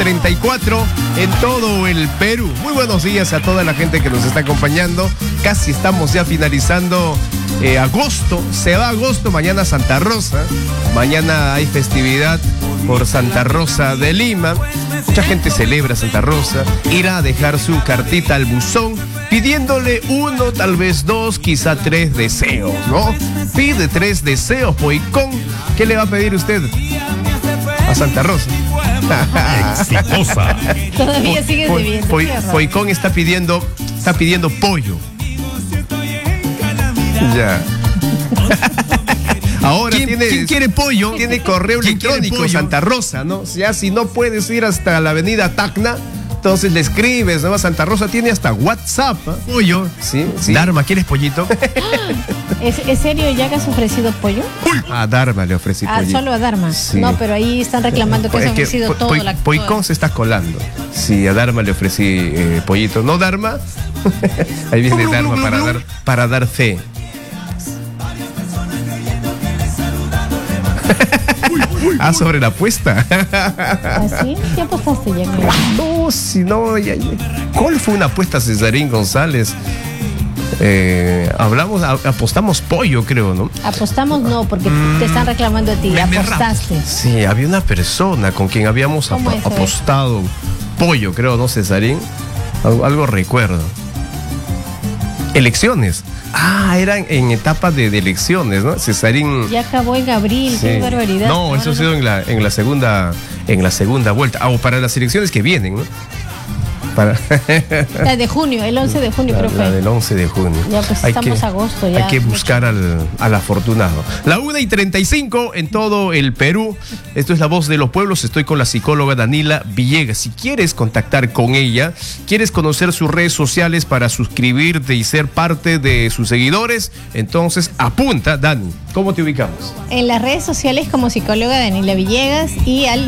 1:34 en todo el Perú. Muy buenos días a toda la gente que nos está acompañando. Casi estamos ya finalizando agosto. Se va agosto, mañana Santa Rosa. Mañana hay festividad por Santa Rosa de Lima. Mucha gente celebra Santa Rosa. Irá a dejar su cartita al buzón pidiéndole 1, tal vez 2, quizá 3 deseos, ¿no? Pide 3 deseos, Poicón. ¿Qué le va a pedir usted a Santa Rosa? Exitosa. Todavía sigue debiendo. Poicón está pidiendo pollo. Ya. Ahora ¿Quién quiere pollo? Tiene correo electrónico Santa Rosa, ¿no? Ya si no puedes ir hasta la avenida Tacna, entonces le escribes, ¿no? Santa Rosa tiene hasta WhatsApp, ¿eh? Pollo. Sí. Dharma, ¿quieres pollito? ¿Es serio ya que has ofrecido pollo? A Dharma le ofrecí pollito. Solo a Dharma. Sí. No, pero ahí están reclamando que has ofrecido todo. Poicón se está colando. Sí, a Dharma le ofrecí pollito. ¿No, Dharma? Ahí viene Dharma para dar fe. Sobre la apuesta. ¿Así? ¿Qué apostaste ya? No, si no. ¿Cuál fue una apuesta, Cesarín González? Apostamos pollo, creo, ¿no? Apostamos no, porque te están reclamando a ti. Apostaste. Sí, había una persona con quien habíamos apostado pollo, creo, ¿no, Cesarín? Algo recuerdo. Elecciones. Eran en etapa de elecciones, ¿no? Cesarín. Ya acabó en abril, Sí. qué barbaridad. No, eso ha sido en la segunda vuelta. O para las elecciones que vienen, ¿no? La de junio, el 11 de junio creo que La fue. del 11 de junio. Ya pues estamos agosto ya. Hay que buscar al afortunado. La 1:35 en todo el Perú. Esto es La Voz de los Pueblos. Estoy con la psicóloga Danila Villegas. Si quieres contactar con ella, quieres conocer sus redes sociales para suscribirte y ser parte de sus seguidores, entonces apunta, Dani. ¿Cómo te ubicamos? En las redes sociales como psicóloga Danila Villegas y al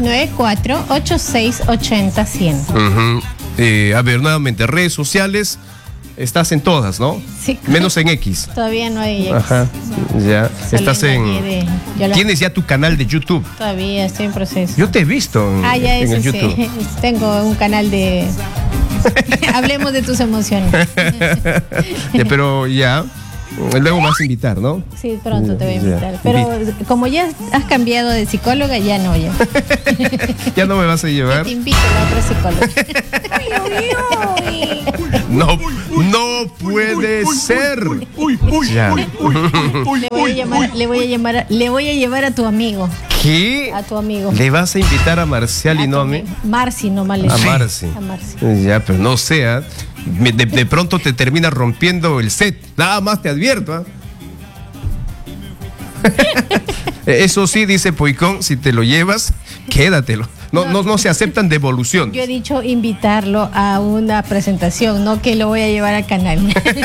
94-8680-100. A ver, nuevamente, redes sociales, estás en todas, ¿no? Sí. Menos en X. Todavía no hay X. Ajá, ya. Solo Estás Tienes ya tu canal de YouTube. Todavía estoy en proceso. Yo te he visto en eso el YouTube. sí. Tengo un canal de... Hablemos de tus emociones. Pero ya, luego me vas a invitar, ¿no? Sí, pronto te voy a invitar. Ya. Pero como ya has cambiado de psicóloga, ya no, ya. ¿Ya no me vas a llevar? Te invito a la otra psicóloga. No puede ser. Ya. Le voy a llevar a tu amigo. ¿Qué? A tu amigo. ¿Le vas a invitar a Marcial y no a mí? Marci, no mal. A Marci. Ya, pero no sea. De pronto te termina rompiendo el set. Nada más te advierto, ¿eh? Eso sí, dice Poicón, si te lo llevas, quédatelo. No se aceptan devoluciones. Yo he dicho invitarlo a una presentación, no que lo voy a llevar al canal.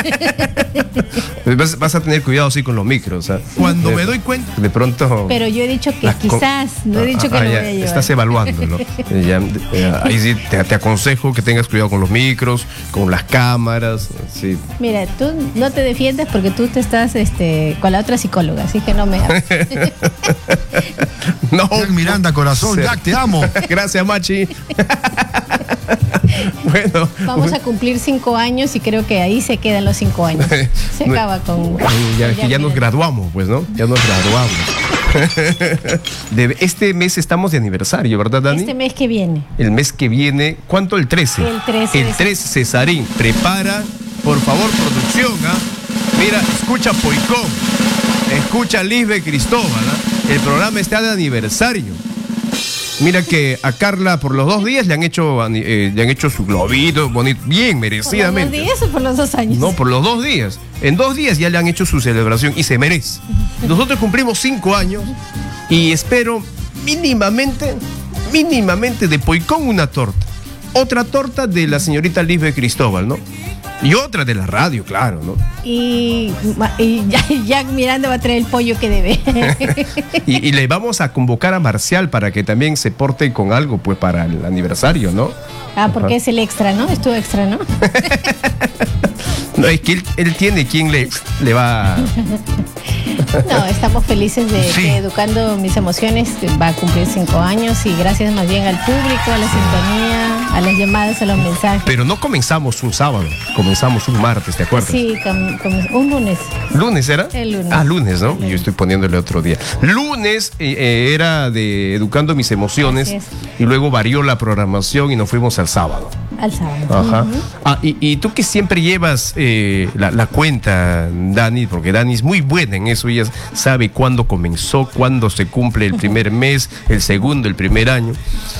Vas a tener cuidado así con los micros. ¿Sabes? Cuando me doy cuenta. De pronto. Pero yo he dicho que quizás, no he dicho que lo voy a llevar. Estás evaluándolo. Ahí sí te aconsejo que tengas cuidado con los micros, con las cámaras. Sí. Mira, tú no te defiendes porque tú te estás con la otra psicóloga, así que no me hagas. No, Miranda, corazón, Jack, te amo. Gracias, Machi. Bueno. Vamos a cumplir 5 años y creo que ahí se quedan los 5 años. Se acaba con... Ya nos graduamos, pues, ¿no? Ya nos graduamos. Este mes estamos de aniversario, ¿verdad, Dani? Este mes que viene. El mes que viene, ¿cuánto? El 13. El 13. El 13, Cesarín. Prepara, por favor, producción, ¿ah? Mira, escucha Poicón. Escucha Lisbeth Cristóbal, ¿ah? El programa está de aniversario. Mira que a Carla por los 2 días le han hecho su globito bonito, bien merecidamente. ¿Por los 2 días o por los 2 años? No, por los 2 días. En 2 días ya le han hecho su celebración y se merece. Nosotros cumplimos 5 años y espero mínimamente de Poicón una torta. Otra torta de la señorita Lisbeth Cristóbal, ¿no? Y otra de la radio, claro, ¿no? Y Jack Miranda va a traer el pollo que debe. y le vamos a convocar a Marcial para que también se porte con algo, pues, para el aniversario, ¿no? Porque es el extra, ¿no? Es tu extra, ¿no? No, es que él tiene quien le va No, estamos felices de Sí. que Educando Mis Emociones va a cumplir 5 años y gracias más bien al público, a la sintonía, a las llamadas, a los mensajes. Pero no comenzamos un sábado, comenzamos un martes, ¿te acuerdas? Sí, un lunes. ¿Lunes era? El lunes. Ah, lunes, ¿no? El lunes. Yo estoy poniéndole otro día. Lunes era de Educando Mis Emociones Así es. y luego varió la programación y nos fuimos al sábado. Al sábado. Ajá. Ujú. Ah, y tú que siempre llevas la cuenta, Dani, porque Dani es muy buena en eso, ella sabe cuándo comenzó, cuándo se cumple el primer mes, el segundo, el primer año.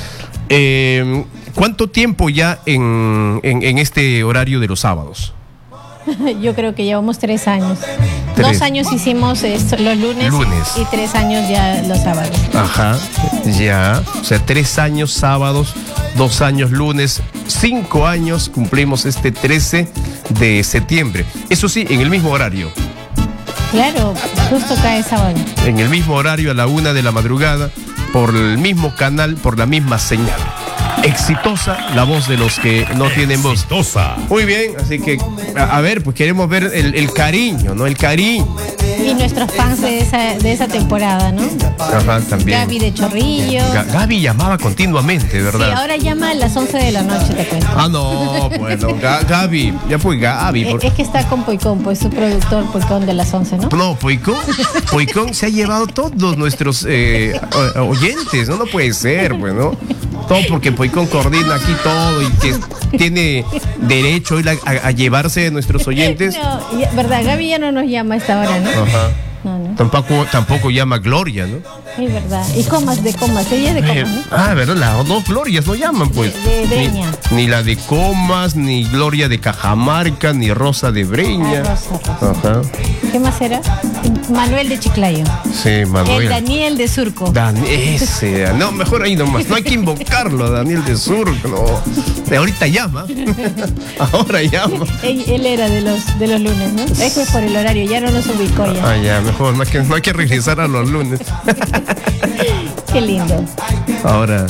¿Cuánto tiempo ya en este horario de los sábados? Yo creo que llevamos 3 años. 3. 2 años hicimos esto, los lunes, Lunes. y 3 años ya los sábados. Ajá, ya. O sea, 3 años sábados, 2 años lunes, 5 años cumplimos este 13 de septiembre. Eso sí, en el mismo horario. Claro, justo cae sábado. En el mismo horario a la 1 de la madrugada, por el mismo canal, por la misma señal. Exitosa la voz de los que no tienen voz. Exitosa. Muy bien, así que, a ver, pues queremos ver el cariño, ¿no? El cariño. Y nuestros fans de esa temporada, ¿no? Ajá, también. Gaby de Chorrillo. Gaby llamaba continuamente, Sí, ¿verdad? ahora llama a las 11 de la noche, te cuento. Ah, no, bueno, Gaby, ya fue Gaby. Es que está con Poicón, pues su productor Poicón de las 11, ¿no? No, Poicón se ha llevado todos nuestros oyentes, ¿no? No puede ser, pues, ¿no? Todo porque Poicón coordina aquí todo y que tiene derecho a llevarse de nuestros oyentes. No, verdad, Gaby ya no nos llama a esta hora, ¿no? Ajá. No. Tampoco llama Gloria, ¿no? Es verdad. Y comas, ella es de comas, ¿no? Ah, ¿verdad? Las dos Glorias no llaman, pues. De Breña. Ni la de Comas, ni Gloria de Cajamarca, ni Rosa de Breña. Ah, Rosa. Ajá. ¿Qué más era? Manuel de Chiclayo. Sí, Manuel. El Daniel de Surco. Ese, no, mejor ahí nomás. No hay que invocarlo, Daniel de Surco. No. Ahorita llama. Ahora llama. Él era de los lunes, ¿no? Es que por el horario, ya no nos ubicó ya. Ah, ya, mejor. No hay que regresar a los lunes. Qué lindo. Ahora.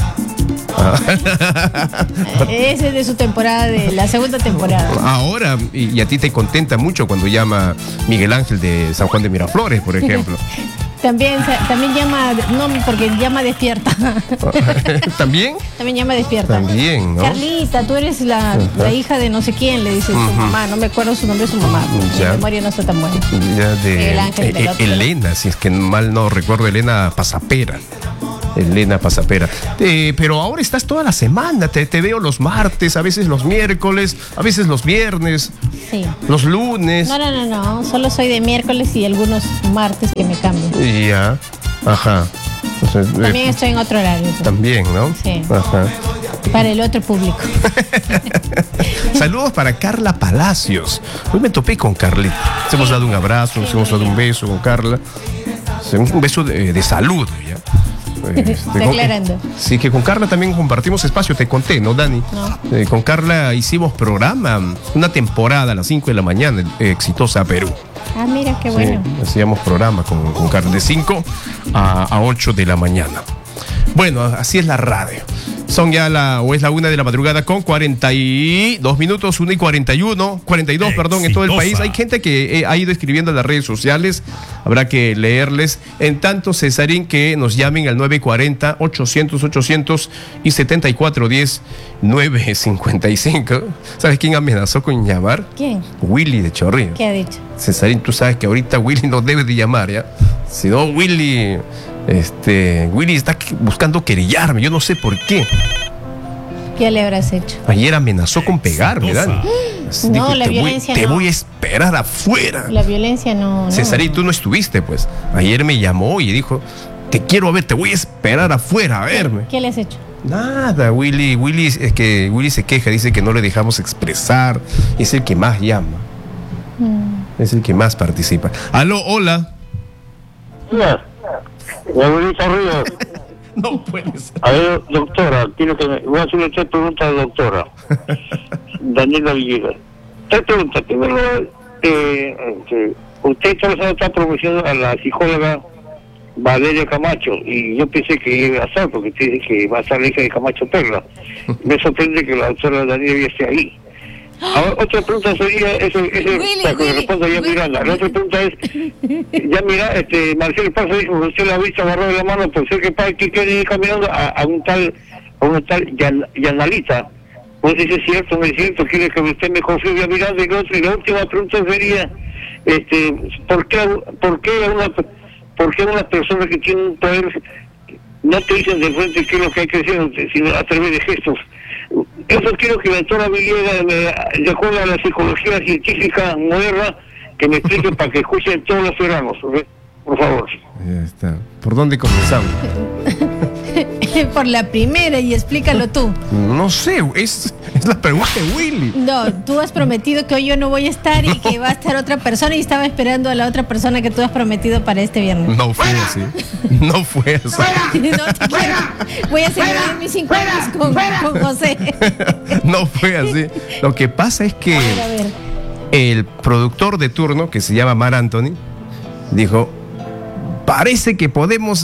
Ese es de su temporada, de la segunda temporada. Ahora, y a ti te contenta mucho cuando llama Miguel Ángel de San Juan de Miraflores, por ejemplo. También llama, no, porque llama despierta. ¿También? También llama despierta. También, ¿no? Carlita, tú eres la hija de no sé quién, le dice su mamá. No me acuerdo su nombre de su mamá. Ya. Mi memoria no está tan buena. Ya de Miguel Ángel del otro. Elena, si es que mal no recuerdo, Elena Pasapera. Elena Pasapera. Pero ahora estás toda la semana, te veo los martes, a veces los miércoles, a veces los viernes, Sí. los lunes. No. Solo soy de miércoles y algunos martes que me cambian. Ya, ajá. Entonces, También estoy en otro horario. pues, también, ¿no? Sí. Ajá. para el otro público. Saludos para Carla Palacios. Hoy me topé con Carlita. Nos hemos dado un abrazo, nos hemos dado un beso con Carla. Un beso de salud, ¿ya? Está aclarando. Sí, que con Carla también compartimos espacio, te conté, ¿no, Dani? No. Con Carla hicimos programa, una temporada a las 5 de la mañana, Exitosa Perú. Ah, mira, qué bueno. Sí, hacíamos programa con Carla de 5 a 8 de la mañana. Bueno, así es la radio. Son ya es la 1 de la madrugada con 42 minutos, 1 y 42, perdón, en todo el país. Hay gente que ha ido escribiendo en las redes sociales, habrá que leerles. En tanto, Cesarín, que nos llamen al 940-800-800 y 7410-955. ¿Sabes quién amenazó con llamar? ¿Quién? Willy de Chorrillo. ¿Qué ha dicho? Cesarín, tú sabes que ahorita Willy no debe de llamar, ¿ya? Si no, Willy está buscando querellarme, yo no sé por qué. ¿Qué le habrás hecho? Ayer amenazó con pegarme, Dani. No, la violencia te no. voy a esperar afuera. La violencia no. Cesarín, tú no estuviste, pues. Ayer me llamó y dijo, te quiero ver, te voy a esperar afuera a verme. ¿Qué le has hecho? Nada, Willy es que Willy se queja, dice que no le dejamos expresar, es el que más llama. Es el que más participa. Aló, hola. Hola, Abuelita Ríos. No puedes. A ver, doctora, voy a hacerle 3 preguntas a la doctora. Daniela Villegas. 3 preguntas. Primero, usted está promocionando a la psicóloga Valeria Camacho, y yo pensé que iba a estar, porque usted dice que va a estar la hija de Camacho Perla. Me sorprende que la doctora Daniela esté ahí. Ahora, otra pregunta sería, responde ya Miranda. La otra pregunta es, ya mira, Marcelo Paz dijo que usted la ha visto agarrado de la mano por ser que quiere ir caminando a una tal Yanalita. Pues dice, es cierto, no es cierto, quiere que usted me confirme a Miranda y otro. Y la última pregunta sería, ¿por qué una persona que tiene un poder no te dicen de frente qué es lo que hay que hacer, sino a través de gestos? Eso quiero que la doctora Villegas, de acuerdo a la psicología científica moderna, que me explique para que escuchen todos los ciudadanos, por favor. Ya está. ¿Por dónde comenzamos? Por la primera, y explícalo tú. No sé, es la pregunta de Willy. No, tú has prometido que hoy yo no voy a estar y que va a estar otra persona, y estaba esperando a la otra persona que tú has prometido para este viernes. No fue así. No fue así. No te quiero. Voy a celebrar mis 5 años con José. No fue así. Lo que pasa es que A ver. el productor de turno, que se llama Mar Anthony, dijo, parece que podemos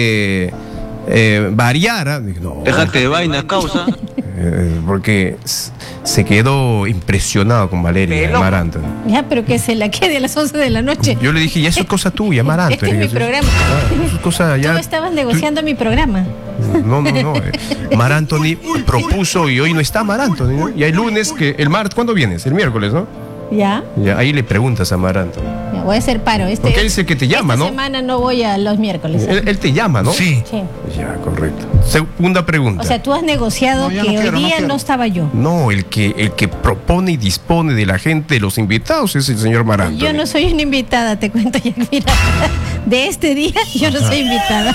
variar. Dije, no, Déjate de vaina, causa. porque se quedó impresionado con Valeria, Mar Anthony. Ya, pero que se la quede a las 11 de la noche. Yo le dije, ya eso es cosa tuya, Mar Anthony. Este es mi programa. Eso es cosa ya. Tú estabas negociando mi programa. No. Mar Anthony propuso y hoy no está Mar Anthony, ¿no? Y el lunes, el martes, ¿cuándo vienes? El miércoles, ¿no? Ya. Ya, ahí le preguntas a Mar Anthony. Ya, voy a hacer paro. Porque él es el que te llama, esta ¿no? semana no voy a los miércoles. Él te llama, ¿no? Sí. Sí. Ya, correcto. Segunda pregunta. O sea, tú has negociado No, que no quiero, hoy no día quiero. no estaba yo. No, el que propone y dispone de la gente, de los invitados, es el señor Mar Anthony. Yo no soy una invitada, te cuento ya. Mira, de este día yo no soy invitada.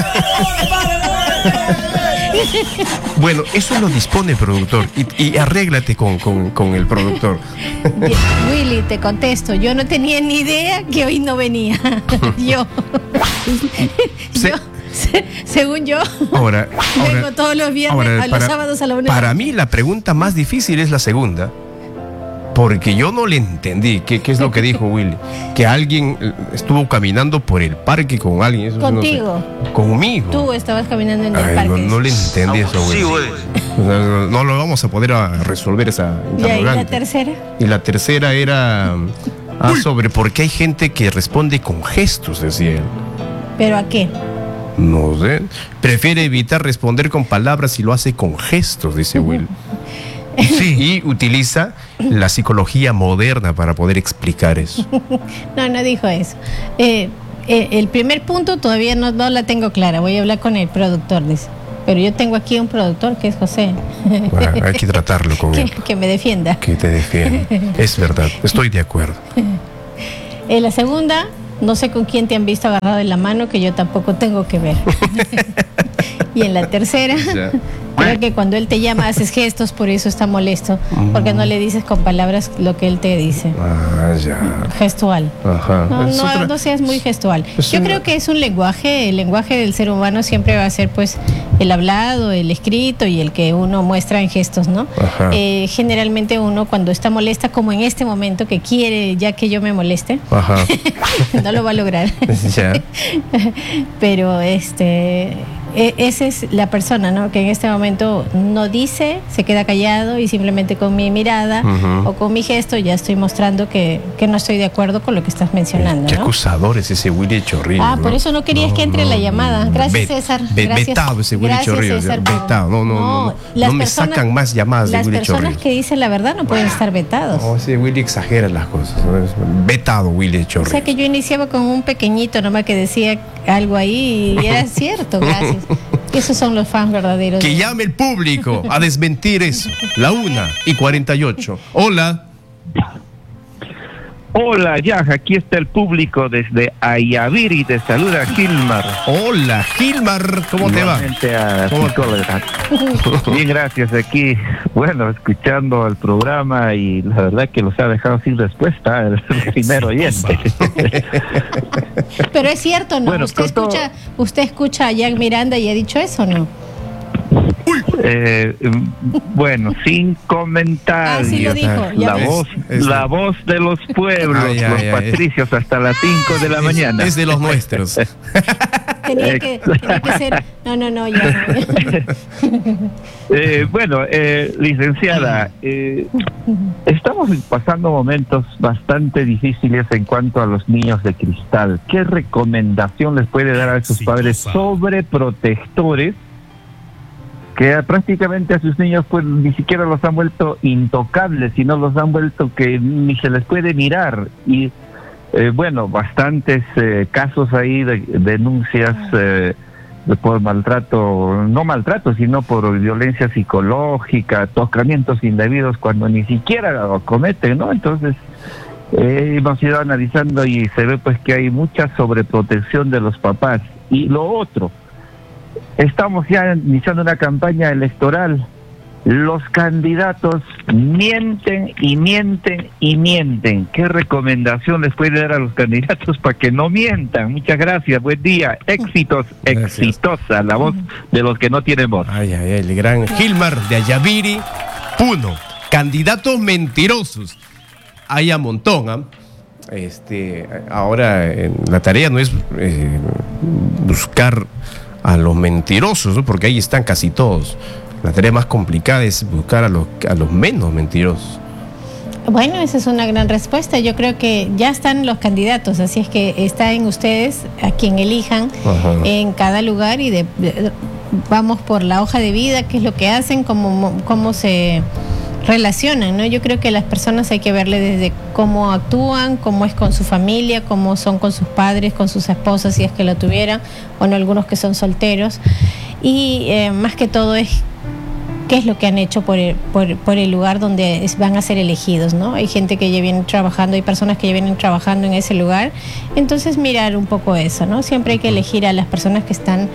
Bueno, eso lo dispone el productor. Y arréglate con el productor. Willy, te contesto. Yo no tenía ni idea que hoy no venía. Yo. Según yo, Ahora, vengo todos los viernes, los sábados a la 1. Para mí la pregunta más difícil es la segunda. Porque yo no le entendí qué es lo que dijo Willy. Que alguien estuvo caminando por el parque con alguien. Eso Contigo. No sé. Conmigo. Tú estabas caminando en el Ay, parque. no le entendí eso, Willy. Sí, güey. No lo vamos a poder resolver esa ¿Y ahí la interrogante. tercera? Y la tercera era sobre por qué hay gente que responde con gestos, decía él. ¿Pero a qué? No sé. Prefiere evitar responder con palabras y lo hace con gestos, dice Will. Sí. Y utiliza la psicología moderna para poder explicar eso. No dijo eso. El primer punto todavía no la tengo clara. Voy a hablar con el productor, dice. Pero yo tengo aquí un productor que es José. Bueno, hay que tratarlo con él. Que me defienda. Que te defienda. Es verdad, estoy de acuerdo. La segunda, no sé con quién te han visto agarrado de la mano, que yo tampoco tengo que ver. Y en la tercera, Ya. creo que cuando él te llama haces gestos, por eso está molesto, porque no le dices con palabras lo que él te dice. Ah, ya. Gestual. Ajá. No seas muy gestual. es Yo una- creo que es un lenguaje, el lenguaje del ser humano siempre va a ser pues el hablado, el escrito y el que uno muestra en gestos, ¿no? Ajá. Generalmente uno cuando está molesta, como en este momento que quiere ya que yo me moleste, Ajá. no lo va a lograr. Ya. Pero esa es la persona, ¿no? Que en este momento no dice, se queda callado y simplemente con mi mirada Ujú. o con mi gesto ya estoy mostrando que no estoy de acuerdo con lo que estás mencionando, Qué ¿no? acusador es ese Willy Chorrillo. Ah, por eso no querías que entre la llamada. Gracias, César. Gracias. Vetado ese Willy Gracias, Chorrillo. César, ya, por- vetado. No las me personas- sacan más llamadas de Las Willy personas Chorrillo. que dicen la verdad no pueden estar vetados. No, ese Willy exagera las cosas. ¿No? Vetado Willy O Chorrillo. sea que yo iniciaba con un pequeñito nomás que decía algo ahí y era cierto, gracias. Esos son los fans verdaderos. Que llame el público a desmentir eso. La 1:48. Hola. Hola, Yaj, aquí está el público desde Ayaviri, te saluda Gilmar. Hola, Gilmar. ¿Cómo te va? Igualmente a ¿Cómo- psicóloga. Bien, gracias, aquí, bueno, escuchando el programa y la verdad que los ha dejado sin respuesta el primer oyente. Pero es cierto, ¿no? Bueno, con todo- usted escucha a Jack Miranda y ha dicho eso, ¿no? Bueno, sin comentarios. Ah, sí lo dijo, ya ves. La voz de los pueblos, Ay, los ay, ay. patricios hasta las 5 de la mañana. Es de los nuestros. tenía que ser. No, ya. Bueno, licenciada, estamos pasando momentos bastante difíciles en cuanto a los niños de cristal. ¿Qué recomendación les puede dar a esos padres sobreprotectores que prácticamente a sus niños pues ni siquiera los han vuelto intocables, sino los han vuelto que ni se les puede mirar? Y bueno, bastantes casos ahí de denuncias por maltrato, no maltrato, sino por violencia psicológica, tocamientos indebidos cuando ni siquiera lo cometen, ¿no? Entonces, hemos ido analizando y se ve pues que hay mucha sobreprotección de los papás. Y lo otro, estamos ya iniciando una campaña electoral. Los candidatos mienten y mienten y mienten. ¿Qué recomendación les puede dar a los candidatos para que no mientan? Muchas gracias, buen día, éxitos, gracias. Exitosa, la voz de los que no tienen voz. Ay, el gran Gilmar de Ayaviri, Puno. Candidatos mentirosos. Hay a montón, ¿ah? Ahora la tarea no es buscar a los mentirosos, ¿no? Porque ahí están casi todos. La tarea más complicada es buscar a los menos mentirosos. Bueno, esa es una gran respuesta. Yo creo que ya están los candidatos, así es que está en ustedes a quien elijan. Ajá. En cada lugar y vamos por la hoja de vida, qué es lo que hacen, cómo se relacionan, ¿no? Yo creo que las personas hay que verle desde cómo actúan, cómo es con su familia, cómo son con sus padres, con sus esposas, si es que lo tuvieran, o no, algunos que son solteros. Y más que todo es qué es lo que han hecho por el lugar donde van a ser elegidos, ¿no? Hay gente que ya viene trabajando, hay personas que ya vienen trabajando en ese lugar, entonces mirar un poco eso, ¿no? Siempre hay que elegir a las personas que están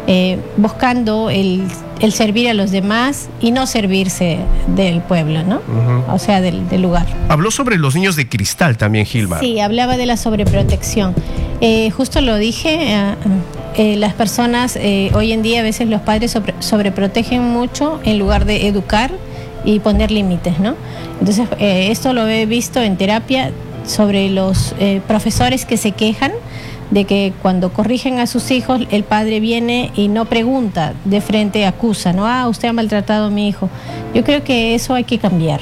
buscando el servir a los demás y no servirse del pueblo, ¿no? O sea, del lugar. Habló sobre los niños de cristal también, Gilmar. Sí, hablaba de la sobreprotección. Justo lo dije, las personas, hoy en día a veces los padres sobreprotegen mucho en lugar de educar y poner límites, ¿no? Entonces, esto lo he visto en terapia sobre los profesores que se quejan de que cuando corrigen a sus hijos, el padre viene y no pregunta, de frente acusa, ¿no? Usted ha maltratado a mi hijo. Yo creo que eso hay que cambiar.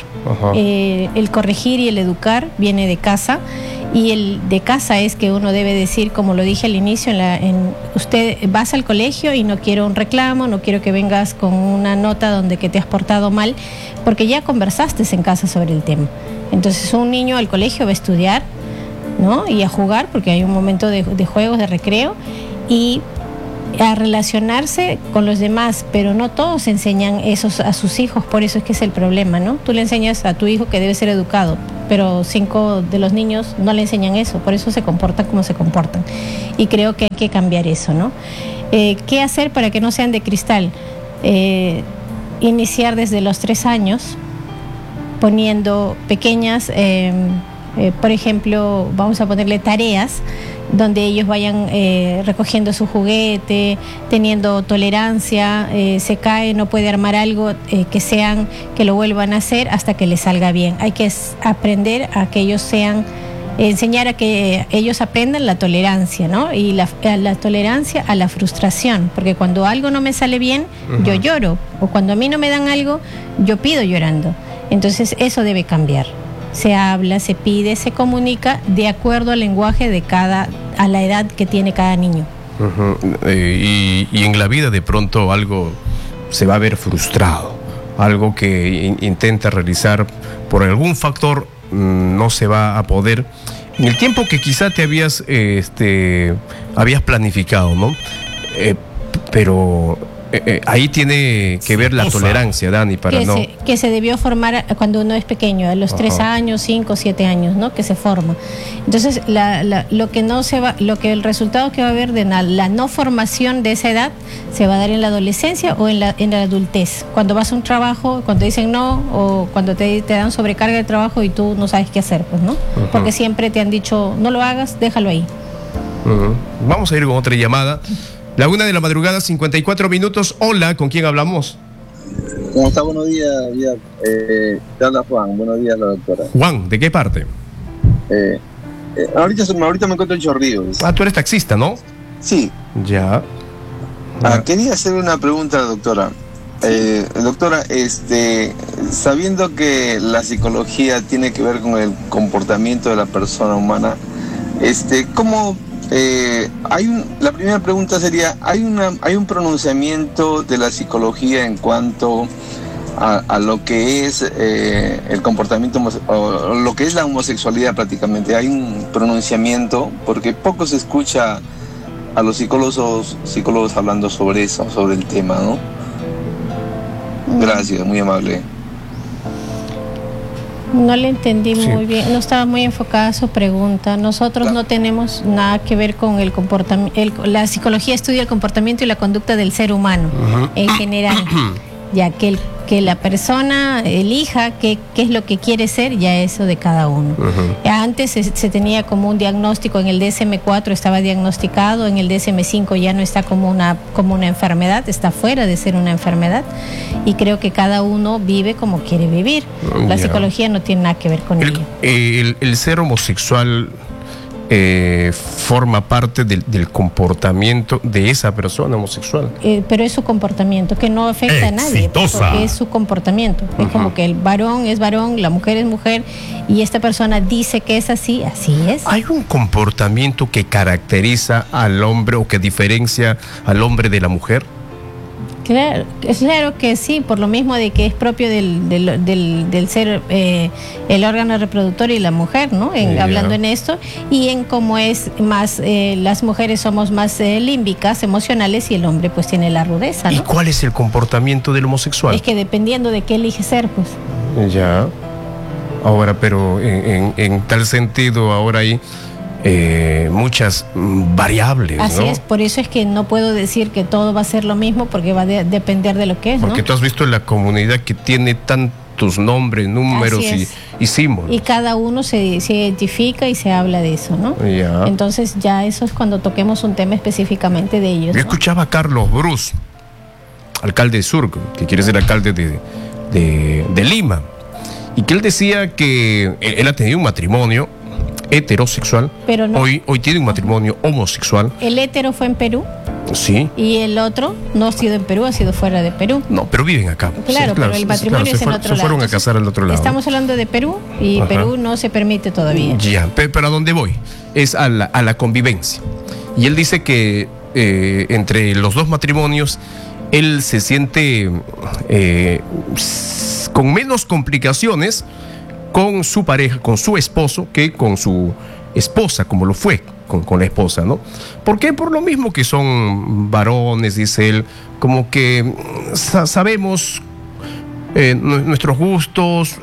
El corregir y el educar viene de casa, y el de casa es que uno debe decir, como lo dije al inicio, usted vas al colegio y no quiero un reclamo, no quiero que vengas con una nota donde que te has portado mal, porque ya conversaste en casa sobre el tema. Entonces un niño al colegio va a estudiar, ¿no? Y a jugar, porque hay un momento de juegos, de recreo, y a relacionarse con los demás, pero no todos enseñan eso a sus hijos, por eso es que es el problema, ¿no? Tú le enseñas a tu hijo que debe ser educado, pero 5 de los niños no le enseñan eso, por eso se comportan como se comportan, y creo que hay que cambiar eso, ¿no? ¿Qué hacer para que no sean de cristal? Iniciar desde los 3 años, poniendo pequeñas, por ejemplo, vamos a ponerle tareas donde ellos vayan recogiendo su juguete, teniendo tolerancia, se cae, no puede armar algo, que lo vuelvan a hacer hasta que les salga bien. Hay que aprender a que ellos enseñar a que ellos aprendan la tolerancia, ¿no? Y la tolerancia a la frustración, porque cuando algo no me sale bien, yo lloro, o cuando a mí no me dan algo, yo pido llorando. Entonces eso debe cambiar. Se habla, se pide, se comunica de acuerdo al lenguaje a la edad que tiene cada niño. Y en la vida de pronto algo se va a ver frustrado, algo que intenta realizar por algún factor no se va a poder en el tiempo que quizá te habías planificado, ¿no? Pero ahí tiene que ver la tolerancia, Dani, que se debió formar cuando uno es pequeño, a los 3 años, 5, 7 años, ¿no? Que se forma. Entonces, lo que el resultado que va a haber de la no formación de esa edad se va a dar en la adolescencia o en la adultez. Cuando vas a un trabajo, cuando dicen no, o cuando te dan sobrecarga de trabajo y tú no sabes qué hacer, pues, ¿no? Porque siempre te han dicho, no lo hagas, déjalo ahí. Vamos a ir con otra llamada. La 1 de la madrugada, 54 minutos. Hola, ¿con quién hablamos? ¿Cómo está? Buenos días. Te habla Juan. Buenos días, la doctora. Juan, ¿de qué parte? Ahorita me encuentro en Chorrillos. Tú eres taxista, ¿no? Sí, Ya. Quería hacer una pregunta, doctora. Doctora, sabiendo que la psicología tiene que ver con el comportamiento de la persona humana, ¿cómo? La primera pregunta sería, ¿hay un pronunciamiento de la psicología en cuanto a lo que es el comportamiento o lo que es la homosexualidad prácticamente? ¿Hay un pronunciamiento? Porque poco se escucha a los psicólogos hablando sobre eso, sobre el tema, ¿no? Gracias, muy amable. No le entendí muy bien, no estaba muy enfocada su pregunta. Nosotros no tenemos nada que ver con el comportamiento. La psicología estudia el comportamiento y la conducta del ser humano en general, ya que la persona elija qué es lo que quiere ser, ya eso de cada uno. Antes se tenía como un diagnóstico, en el DSM-4 estaba diagnosticado, en el DSM-5 ya no está como una enfermedad, está fuera de ser una enfermedad, y creo que cada uno vive como quiere vivir. La psicología no tiene nada que ver con ello. El ser homosexual forma parte del comportamiento de esa persona homosexual. Pero es su comportamiento, que no afecta a nadie, porque es su comportamiento. Es como que el varón es varón, la mujer es mujer, y esta persona dice que es así, así es. ¿Hay un comportamiento que caracteriza al hombre o que diferencia al hombre de la mujer? Claro que sí, por lo mismo de que es propio del ser el órgano reproductor y la mujer, ¿no? Hablando en esto, y en cómo es más, las mujeres somos más límbicas, emocionales, y el hombre pues tiene la rudeza, ¿no? ¿Y cuál es el comportamiento del homosexual? Es que dependiendo de qué elige ser, pues. Ya. Ahora, pero en tal sentido, ahora hay muchas variables, ¿no? Así es, por eso es que no puedo decir que todo va a ser lo mismo, porque va a depender de lo que es, ¿no? Porque tú has visto en la comunidad que tiene tantos nombres, números y símbolos. Y cada uno se identifica y se habla de eso, ¿no? Ya. Entonces ya eso es cuando toquemos un tema específicamente de ellos, Yo escuchaba a Carlos Bruce, alcalde de Surco, que quiere ser alcalde de Lima, y que él decía que él ha tenido un matrimonio heterosexual, pero no. Hoy tiene un matrimonio homosexual. ¿El hetero fue en Perú? Sí. ¿Y el otro no ha sido en Perú, ha sido fuera de Perú? No, pero viven acá. Claro, pero el matrimonio es en otro lado. Se fueron a casar al otro lado. Estamos hablando de Perú, y Perú no se permite todavía. Ya, pero ¿a dónde voy? Es a la convivencia. Y él dice que entre los dos matrimonios él se siente con menos complicaciones con su pareja, con su esposo, que con su esposa, como lo fue con la esposa, ¿no? ¿Por qué? Por lo mismo que son varones, dice él, como que sabemos nuestros gustos,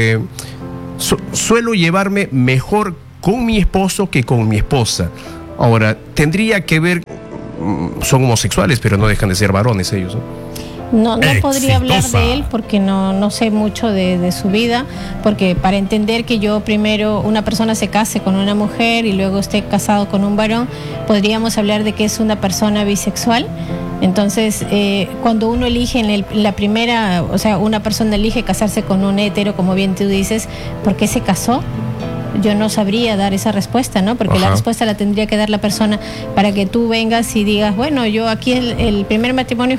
suelo llevarme mejor con mi esposo que con mi esposa. Ahora, tendría que ver, son homosexuales, pero no dejan de ser varones ellos, ¿no? No podría hablar de él porque no sé mucho de su vida, porque para entender que yo primero una persona se case con una mujer y luego esté casado con un varón, podríamos hablar de que es una persona bisexual. Entonces, cuando uno elige en la primera, o sea, una persona elige casarse con un hetero, como bien tú dices, ¿por qué se casó? Yo no sabría dar esa respuesta, ¿no? Porque la respuesta la tendría que dar la persona para que tú vengas y digas, bueno, yo aquí el primer matrimonio